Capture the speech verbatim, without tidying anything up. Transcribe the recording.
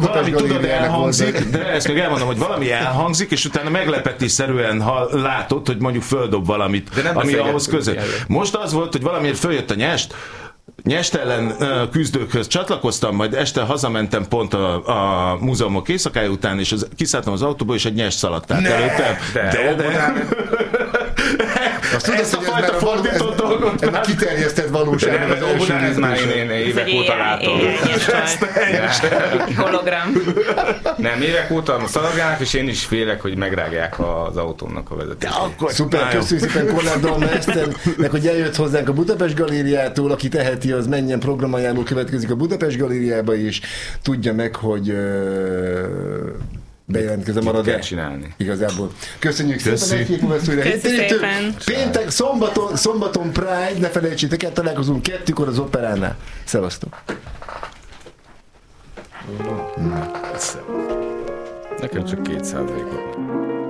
valami tudod elhangzik, de ezt még elmondom, hogy valami elhangzik, és utána meglepetésszerűen ha látod, hogy mondjuk földob valamit, ami ahhoz között. Most az volt, hogy valamiért följött a nyest, Nyest ellen uh, küzdőkhöz csatlakoztam, majd este hazamentem pont a, a múzeumok éjszakája után, és az, kiszálltam az autóból, és egy nyest szalattát ne, előttem. De, de, de, de. Azt tudod, ezt a hogy fajta ez fordított dolgot. Ez a kiterjesztett valóság. Nem, ez óvodán, ez már én, én évek óta látom. Hologram. Nem, évek óta szaladgálnak, és én is félek, hogy megrágják az autómnak a vezetését. Szuper, köszönjük szépen Korlát Dalmeszternek, hogy eljött hozzánk a Budapest Galériától, aki teheti, az menjen programajánló következik a Budapest Galériába, és tudja meg, hogy uh, bejelentkezem marad-e. Csinálni. Igazából. Köszönjük szépen. Köszönjük szépen. Péntek, szombaton, szombaton Pride, ne felejtsétek el, találkozunk kettőkor az Operánál. Szevasztok. Nekem csak két százalékot.